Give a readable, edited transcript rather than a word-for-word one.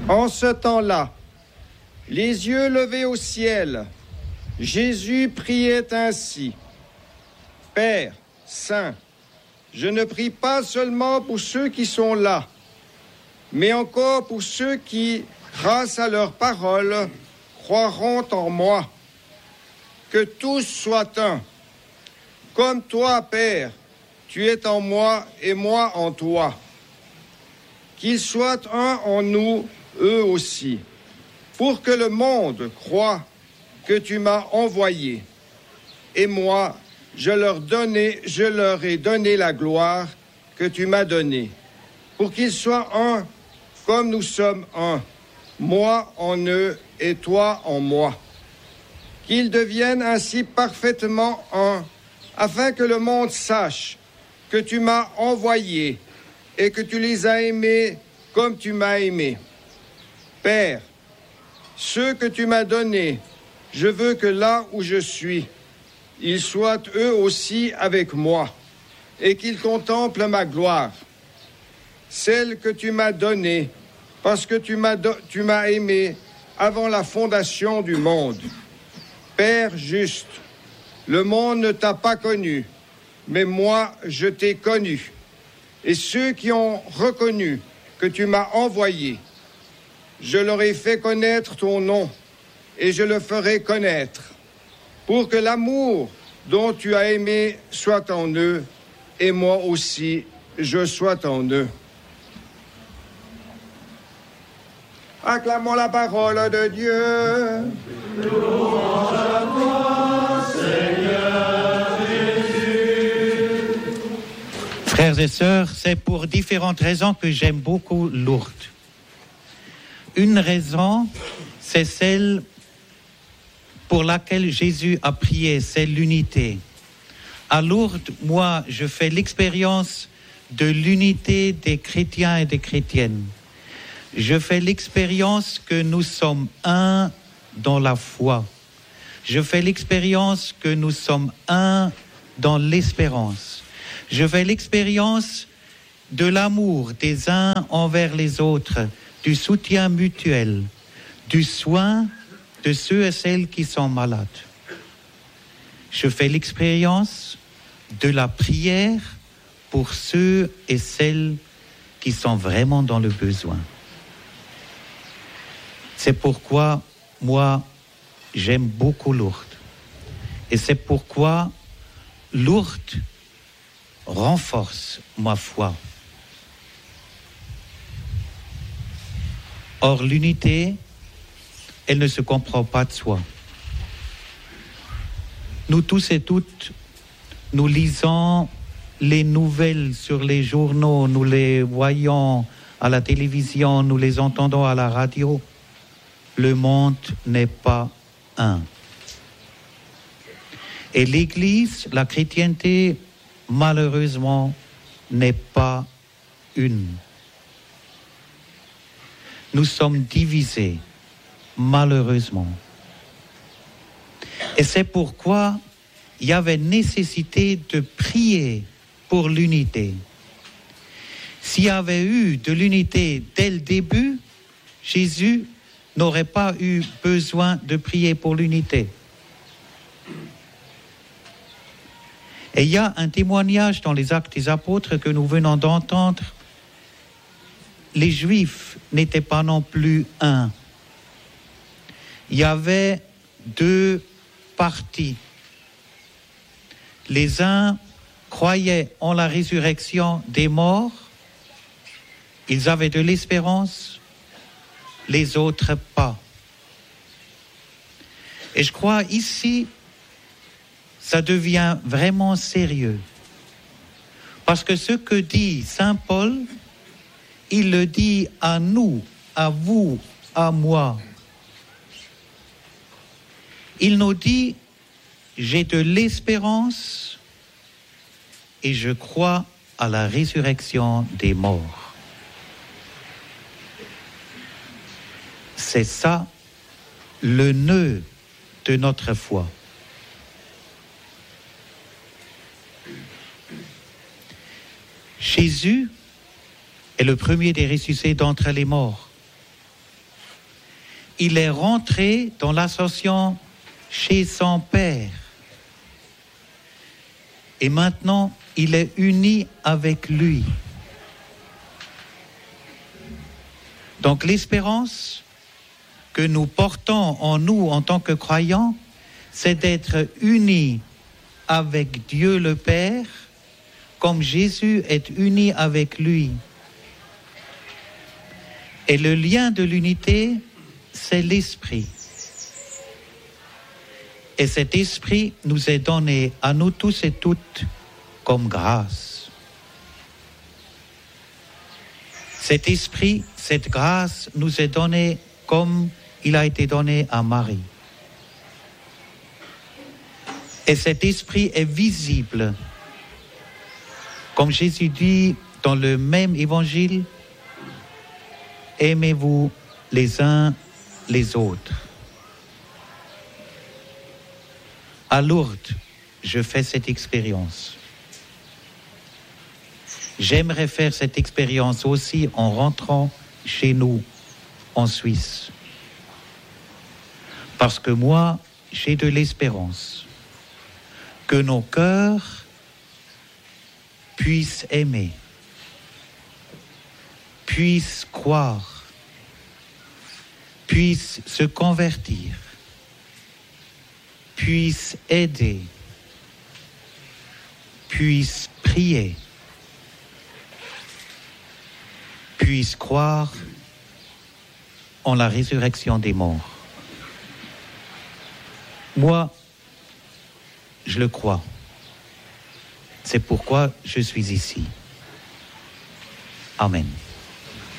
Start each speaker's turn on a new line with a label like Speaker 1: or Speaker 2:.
Speaker 1: En ce temps-là, les yeux levés au ciel, Jésus priait ainsi. Père Saint, je ne prie pas seulement pour ceux qui sont là, mais encore pour ceux qui, grâce à leur parole, croiront en moi. Que tous soient un. Comme toi, Père, tu es en moi et moi en toi. Qu'ils soient un en nous, eux aussi, pour que le monde croie que tu m'as envoyé. Et moi, je leur ai donné la gloire que tu m'as donnée, pour qu'ils soient un comme nous sommes un, moi en eux et toi en moi. Qu'ils deviennent ainsi parfaitement un, afin que le monde sache que tu m'as envoyé et que tu les as aimés comme tu m'as aimé. Père, ceux que tu m'as donnés, je veux que là où je suis, ils soient eux aussi avec moi et qu'ils contemplent ma gloire, celle que tu m'as donnée parce que tu m'as aimé avant la fondation du monde. Père juste, le monde ne t'a pas connu, mais moi je t'ai connu. Et ceux qui ont reconnu que tu m'as envoyé, je leur ai fait connaître ton nom et je le ferai connaître, pour que l'amour dont tu as aimé soit en eux et moi aussi je sois en eux. Acclamons la parole de Dieu.
Speaker 2: Louange à toi, Seigneur Jésus.
Speaker 3: Frères et sœurs, c'est pour différentes raisons que j'aime beaucoup Lourdes. Une raison, c'est celle pour laquelle Jésus a prié, c'est l'unité. À Lourdes, moi, je fais l'expérience de l'unité des chrétiens et des chrétiennes. Je fais l'expérience que nous sommes un dans la foi. Je fais l'expérience que nous sommes un dans l'espérance. Je fais l'expérience de l'amour des uns envers les autres, du soutien mutuel, du soin de ceux et celles qui sont malades. Je fais l'expérience de la prière pour ceux et celles qui sont vraiment dans le besoin. C'est pourquoi, moi, j'aime beaucoup Lourdes. Et c'est pourquoi Lourdes renforce ma foi. Or, l'unité, elle ne se comprend pas de soi. Nous tous et toutes, nous lisons les nouvelles sur les journaux, nous les voyons à la télévision, nous les entendons à la radio. Le monde n'est pas un. Et l'Église, la chrétienté, malheureusement, n'est pas une. Nous sommes divisés, malheureusement. Et c'est pourquoi il y avait nécessité de prier pour l'unité. S'il y avait eu de l'unité dès le début, Jésus n'aurait pas eu besoin de prier pour l'unité. Et il y a un témoignage dans les Actes des Apôtres que nous venons d'entendre. Les Juifs n'étaient pas non plus un. Il y avait deux partis. Les uns croyaient en la résurrection des morts. Ils avaient de l'espérance. Les autres pas. Et je crois ici, ça devient vraiment sérieux. Parce que ce que dit Saint Paul, il le dit à nous, à vous, à moi. Il nous dit, j'ai de l'espérance et je crois à la résurrection des morts. C'est ça le nœud de notre foi. Jésus est le premier des ressuscités d'entre les morts. il est rentré dans l'ascension chez son Père. Et maintenant, il est uni avec lui. Donc l'espérance que nous portons en nous en tant que croyants, c'est d'être unis avec Dieu le Père, comme Jésus est uni avec lui. Et le lien de l'unité, c'est l'Esprit. Et cet Esprit nous est donné à nous tous et toutes comme grâce. Cet Esprit, cette grâce nous est donnée comme il a été donné à Marie. Et cet Esprit est visible. Comme Jésus dit dans le même évangile, aimez-vous les uns les autres. À Lourdes, je fais cette expérience. J'aimerais faire cette expérience aussi en rentrant chez nous, en Suisse. Parce que moi, j'ai de l'espérance que nos cœurs puissent aimer, puissent croire, puissent se convertir, puissent aider, puissent prier, puissent croire en la résurrection des morts. Moi, je le crois. C'est pourquoi je suis ici. Amen.